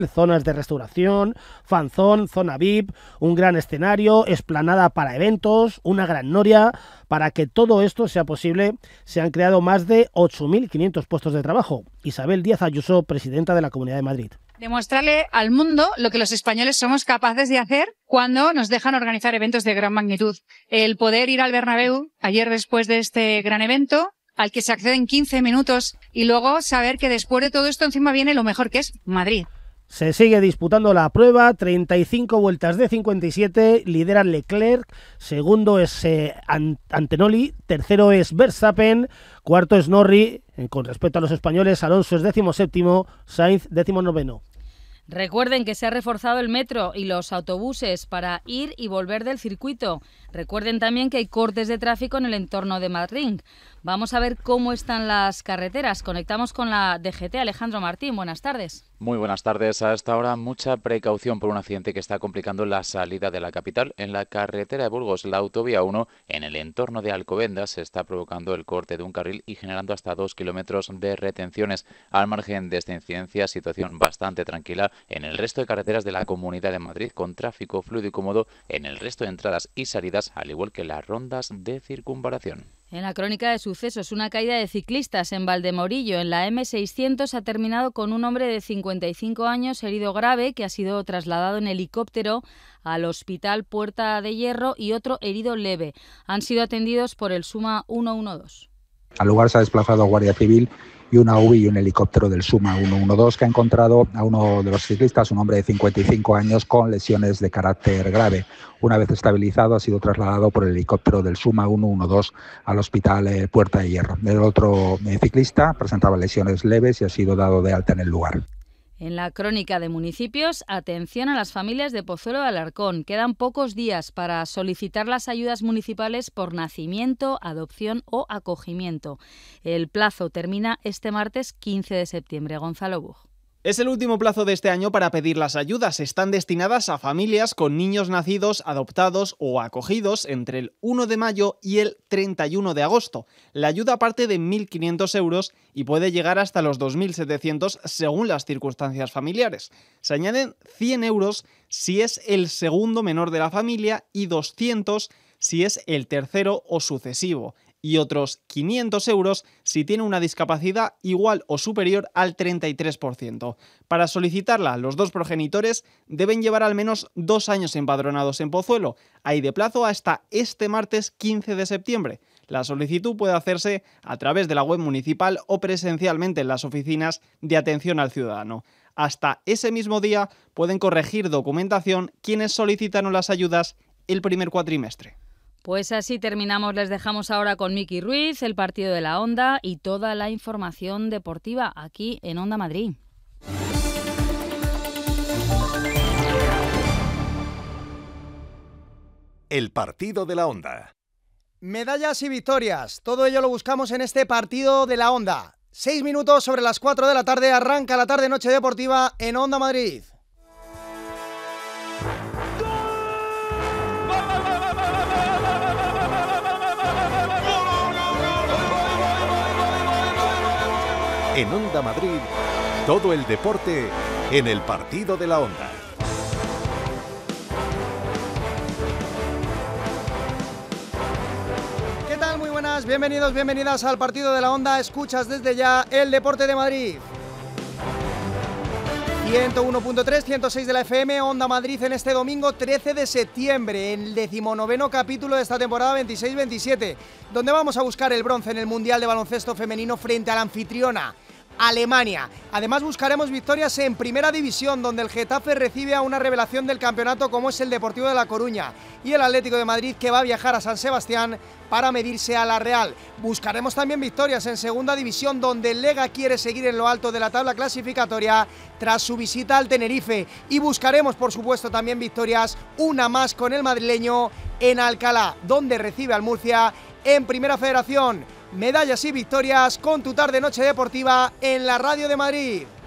zonas de restauración, fanzón, zona VIP, un gran escenario, explanada para eventos, una gran noria. Para que todo esto sea posible, se han creado más de 8.500 puestos de trabajo. Isabel Díaz Ayuso, presidenta de la Comunidad de Madrid. Demostrarle al mundo lo que los españoles somos capaces de hacer cuando nos dejan organizar eventos de gran magnitud. El poder ir al Bernabéu ayer después de este gran evento, al que se accede en 15 minutos, y luego saber que después de todo esto encima viene lo mejor, que es Madrid. Se sigue disputando la prueba, 35 vueltas de 57, lidera Leclerc, segundo es Antonelli, tercero es Verstappen, cuarto es Norris, con respecto a los españoles, Alonso es 17º, Sainz 19º. Recuerden que se ha reforzado el metro y los autobuses para ir y volver del circuito. Recuerden también que hay cortes de tráfico en el entorno de Madrid. Vamos a ver cómo están las carreteras. Conectamos con la DGT. Alejandro Martín, buenas tardes. Muy buenas tardes. A esta hora mucha precaución por un accidente que está complicando la salida de la capital. En la carretera de Burgos, la autovía 1, en el entorno de Alcobendas, se está provocando el corte de un carril y generando hasta 2 kilómetros de retenciones. Al margen de esta incidencia, situación bastante tranquila en el resto de carreteras de la Comunidad de Madrid, con tráfico fluido y cómodo en el resto de entradas y salidas, al igual que las rondas de circunvalación. En la crónica de sucesos, una caída de ciclistas en Valdemorillo, en la M600, ha terminado con un hombre de 55 años herido grave que ha sido trasladado en helicóptero al Hospital Puerta de Hierro y otro herido leve. Han sido atendidos por el SUMA 112. Al lugar se ha desplazado Guardia Civil y una UBI y un helicóptero del SUMA 112 que ha encontrado a uno de los ciclistas, un hombre de 55 años con lesiones de carácter grave. Una vez estabilizado, ha sido trasladado por el helicóptero del SUMA 112 al Hospital Puerta de Hierro. El otro ciclista presentaba lesiones leves y ha sido dado de alta en el lugar. En la crónica de municipios, atención a las familias de Pozuelo de Alarcón. Quedan pocos días para solicitar las ayudas municipales por nacimiento, adopción o acogimiento. El plazo termina este martes 15 de septiembre. Gonzalo Bug. Es el último plazo de este año para pedir las ayudas. Están destinadas a familias con niños nacidos, adoptados o acogidos entre el 1 de mayo y el 31 de agosto. La ayuda parte de 1.500 euros y puede llegar hasta los 2.700 según las circunstancias familiares. Se añaden 100 euros si es el segundo menor de la familia y 200 si es el tercero o sucesivo, y otros 500 euros si tiene una discapacidad igual o superior al 33%. Para solicitarla, los dos progenitores deben llevar al menos 2 años empadronados en Pozuelo. Hay de plazo hasta este martes 15 de septiembre. La solicitud puede hacerse a través de la web municipal o presencialmente en las oficinas de atención al ciudadano. Hasta ese mismo día pueden corregir documentación quienes solicitaron las ayudas el primer cuatrimestre. Pues así terminamos. Les dejamos ahora con Miki Ruiz, el partido de la Onda y toda la información deportiva aquí en Onda Madrid. El partido de la Onda. Medallas y victorias, todo ello lo buscamos en este partido de la Onda. 6 minutos sobre las 4 de la tarde, arranca la tarde-noche deportiva en Onda Madrid. En Onda Madrid, todo el deporte en el partido de la Onda. ¿Qué tal? Muy buenas, bienvenidos, bienvenidas al partido de la Onda. Escuchas desde ya el Deporte de Madrid. 101.3, 106 de la FM, Onda Madrid en este domingo 13 de septiembre, el 19º capítulo de esta temporada 26-27, donde vamos a buscar el bronce en el Mundial de Baloncesto Femenino frente a la anfitriona, Alemania. Además buscaremos victorias en Primera División, donde el Getafe recibe a una revelación del campeonato como es el Deportivo de La Coruña, y el Atlético de Madrid, que va a viajar a San Sebastián para medirse a la Real. Buscaremos también victorias en Segunda División, donde el Lega quiere seguir en lo alto de la tabla clasificatoria tras su visita al Tenerife, y buscaremos por supuesto también victorias, una más con el madrileño en Alcalá, donde recibe al Murcia en Primera Federación. Medallas y victorias con tu tarde-noche deportiva en la Radio de Madrid.